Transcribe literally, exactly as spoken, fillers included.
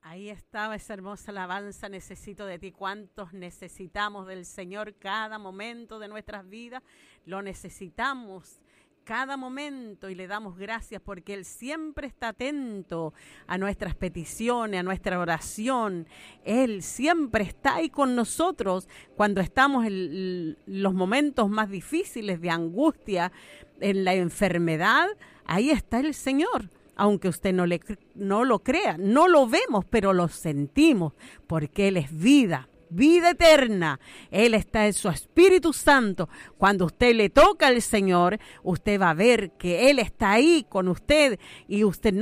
Ahí estaba esa hermosa alabanza, necesito de ti. ¿Cuántos necesitamos del Señor cada momento de nuestras vidas? Lo necesitamos cada momento y le damos gracias porque Él siempre está atento a nuestras peticiones, a nuestra oración. Él siempre está ahí con nosotros cuando estamos en los momentos más difíciles de angustia, en la enfermedad. Ahí está el Señor. Aunque usted no, le, no lo crea, no lo vemos, pero lo sentimos, porque Él es vida, vida eterna. Él está en su Espíritu Santo. Cuando usted le toca al Señor, usted va a ver que Él está ahí con usted y usted no